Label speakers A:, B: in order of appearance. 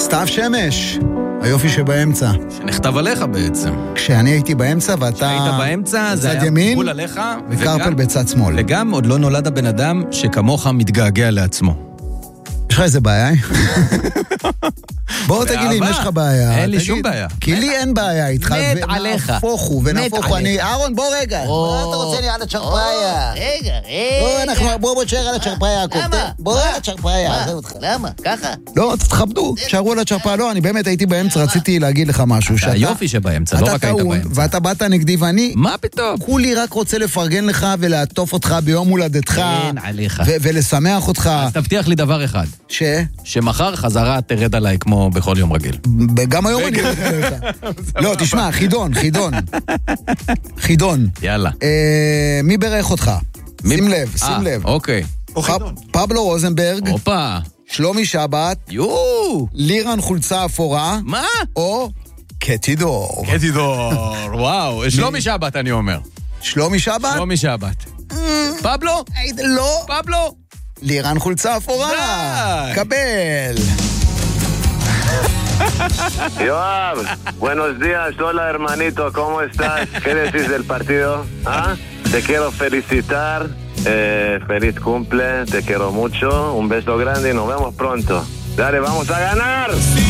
A: סתיו שמש, היופי שבאמצע.
B: שנכתב עליך בעצם.
A: כשאני הייתי באמצע ואתה...
B: כשהיית באמצע, זה היה גבול עליך.
A: וקרפל בצד שמאל.
B: וגם עוד לא נולד הבן אדם שכמוך מתגעגע לעצמו.
A: יש לך איזה בעיה? בוא תגיד לי אם יש לך בעיה.
B: אין לי שום בעיה.
A: כי לי אין בעיה איתך.
B: מת עליך.
A: ונהפוך. אהרון, בוא רגע. מה אתה רוצה לי על הצ'רפאיה?
C: רגע.
A: בוא תשאר על הצ'רפאיה.
C: למה?
A: בוא על הצ'רפאיה.
C: למה? ככה?
A: לא, תתכבדו. תשארו על הצ'רפאיה. לא, אני באמת הייתי באמצע, רציתי להגיד לך משהו.
B: היופי שבאמצע, לא רק היית באמצע.
A: ואתה באת נגדי ואני...
B: מה פתאום?
A: כולי רק רוצה לפרגן לך ולעטוף אותך ביום הולדתך.
B: אין עליך.
A: ולשמח אותך.
B: אז תבטיח לי דבר אחד. שמחר חזרה תרד עליי כמו בכל יום רגיל.
A: גם היום אני ארד עליך. לא, תשמע, חידון.
B: יאללה.
A: מי ברך אותך? שים לב.
B: אוקיי.
A: פבלו רוזנברג.
B: אופה.
A: שלומי שבת. לירן חולצה אפורה.
B: מה?
A: או קטידור.
B: וואו. שלומי שבת אני אומר.
A: שלומי שבת?
B: פבלו?
A: לא.
B: פבלו?
A: לירן חולצה אפורה. קבל.
D: Joab, buenos días, hola hermanito, ¿cómo estás? ¿Qué decís del partido? ¿Ah? Te quiero felicitar, feliz cumple, te quiero mucho, un beso grande y nos vemos pronto. Dale, vamos a ganar.